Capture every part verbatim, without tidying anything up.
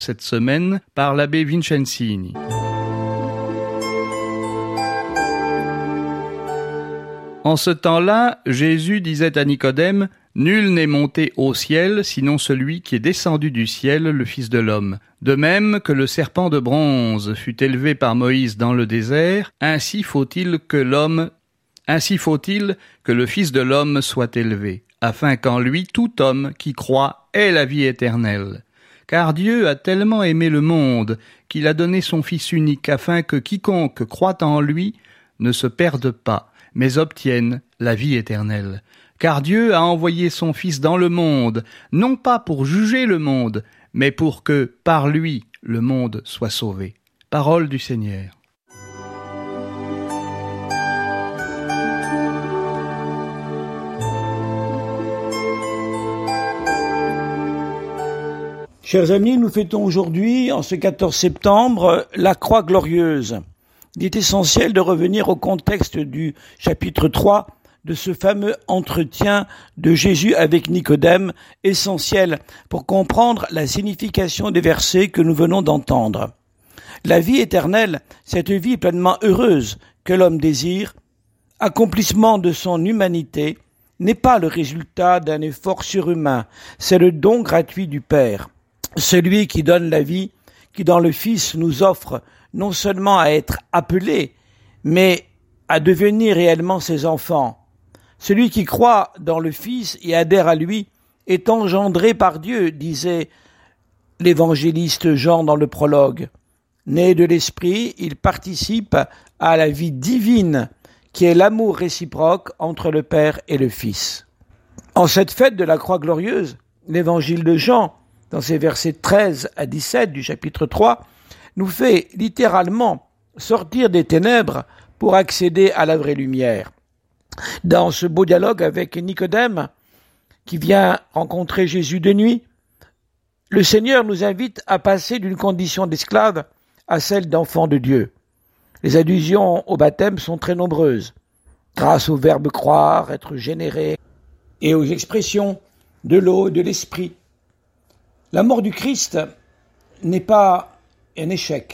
cette semaine par l'abbé Vincenzini. En ce temps-là, Jésus disait à Nicodème, « Nul n'est monté au ciel, sinon celui qui est descendu du ciel, le Fils de l'homme. De même que le serpent de bronze fut élevé par Moïse dans le désert, ainsi faut-il que l'homme, ainsi faut-il que le Fils de l'homme soit élevé, afin qu'en lui tout homme qui croit ait la vie éternelle. Car Dieu a tellement aimé le monde qu'il a donné son Fils unique, afin que quiconque croit en lui ne se perde pas, mais obtiennent la vie éternelle. Car Dieu a envoyé son Fils dans le monde, non pas pour juger le monde, mais pour que, par lui, le monde soit sauvé. » Parole du Seigneur. Chers amis, nous fêtons aujourd'hui, en ce quatorze septembre, la Croix glorieuse. Il est essentiel de revenir au contexte du chapitre trois de ce fameux entretien de Jésus avec Nicodème, essentiel pour comprendre la signification des versets que nous venons d'entendre. La vie éternelle, cette vie pleinement heureuse que l'homme désire, accomplissement de son humanité, n'est pas le résultat d'un effort surhumain, c'est le don gratuit du Père. Celui qui donne la vie, qui dans le Fils nous offre non seulement à être appelés, mais à devenir réellement ses enfants. Celui qui croit dans le Fils et adhère à lui est engendré par Dieu, disait l'évangéliste Jean dans le prologue. Né de l'Esprit, il participe à la vie divine, qui est l'amour réciproque entre le Père et le Fils. En cette fête de la Croix glorieuse, l'évangile de Jean, dans ses versets treize à dix-sept du chapitre trois, nous fait littéralement sortir des ténèbres pour accéder à la vraie lumière. Dans ce beau dialogue avec Nicodème, qui vient rencontrer Jésus de nuit, le Seigneur nous invite à passer d'une condition d'esclave à celle d'enfant de Dieu. Les allusions au baptême sont très nombreuses, grâce au verbe croire, être généré, et aux expressions de l'eau et de l'esprit. La mort du Christ n'est pas un échec.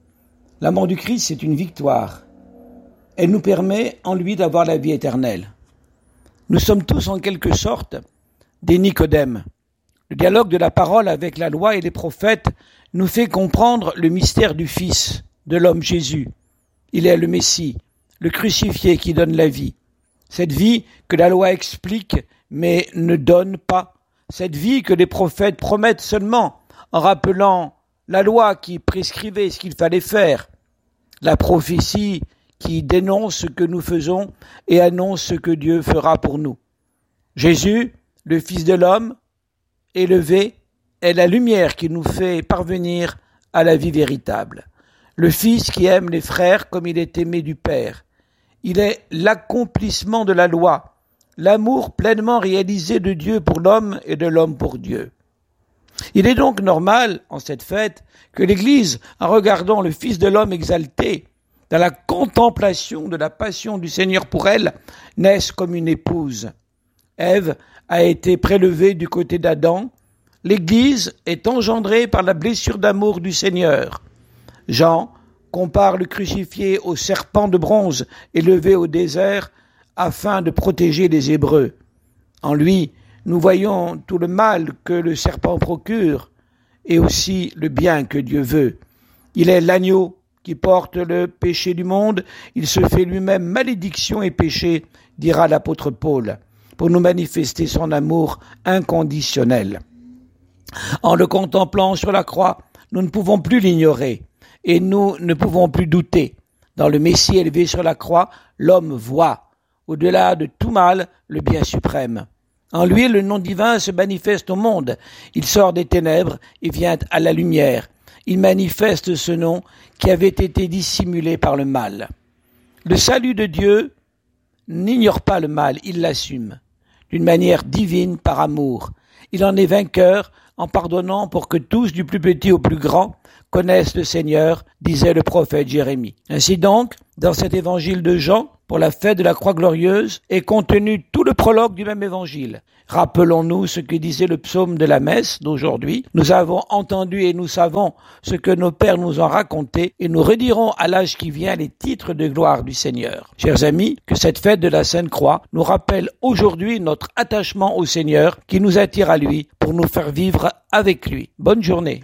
La mort du Christ, c'est une victoire. Elle nous permet en lui d'avoir la vie éternelle. Nous sommes tous en quelque sorte des Nicodèmes. Le dialogue de la parole avec la loi et les prophètes nous fait comprendre le mystère du Fils, de l'homme Jésus. Il est le Messie, le crucifié qui donne la vie. Cette vie que la loi explique mais ne donne pas. Cette vie que les prophètes promettent seulement en rappelant la loi qui prescrivait ce qu'il fallait faire, la prophétie qui dénonce ce que nous faisons et annonce ce que Dieu fera pour nous. Jésus, le Fils de l'homme, élevé, est la lumière qui nous fait parvenir à la vie véritable. Le Fils qui aime les frères comme il est aimé du Père. Il est l'accomplissement de la loi, l'amour pleinement réalisé de Dieu pour l'homme et de l'homme pour Dieu. Il est donc normal, en cette fête, que l'Église, en regardant le Fils de l'homme exalté, dans la contemplation de la passion du Seigneur pour elle, naisse comme une épouse. Ève a été prélevée du côté d'Adam. L'Église est engendrée par la blessure d'amour du Seigneur. Jean compare le crucifié au serpent de bronze élevé au désert afin de protéger les Hébreux. En lui, nous voyons tout le mal que le serpent procure et aussi le bien que Dieu veut. Il est l'agneau qui porte le péché du monde. Il se fait lui-même malédiction et péché, dira l'apôtre Paul, pour nous manifester son amour inconditionnel. En le contemplant sur la croix, nous ne pouvons plus l'ignorer et nous ne pouvons plus douter. Dans le Messie élevé sur la croix, l'homme voit, au-delà de tout mal, le bien suprême. En lui, le nom divin se manifeste au monde. Il sort des ténèbres et vient à la lumière. Il manifeste ce nom qui avait été dissimulé par le mal. Le salut de Dieu n'ignore pas le mal, il l'assume, d'une manière divine par amour. Il en est vainqueur en pardonnant pour que tous, du plus petit au plus grand, connaissent le Seigneur, disait le prophète Jérémie. Ainsi donc, dans cet évangile de Jean, pour la fête de la Croix glorieuse est contenu tout le prologue du même évangile. Rappelons-nous ce que disait le psaume de la messe d'aujourd'hui. Nous avons entendu et nous savons ce que nos pères nous ont raconté et nous redirons à l'âge qui vient les titres de gloire du Seigneur. Chers amis, que cette fête de la Sainte Croix nous rappelle aujourd'hui notre attachement au Seigneur qui nous attire à lui pour nous faire vivre avec lui. Bonne journée.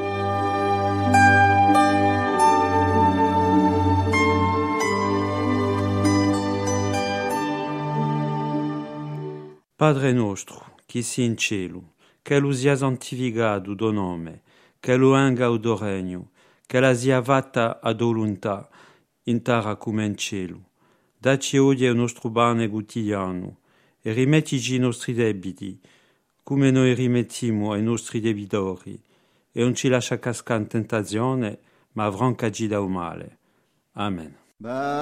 Padre nostro, chi si in cielo, che lo sia santificato tuo nome, che lo venga il tuo regno, che la sia fatta a tua volontà, in terra come in cielo. Dacci oggi il nostro pane quotidiano, e rimettici i nostri debiti, come noi rimettiamo ai nostri debitori, e non ci lascia cascare in tentazione, ma affrancaci dal male. Amen.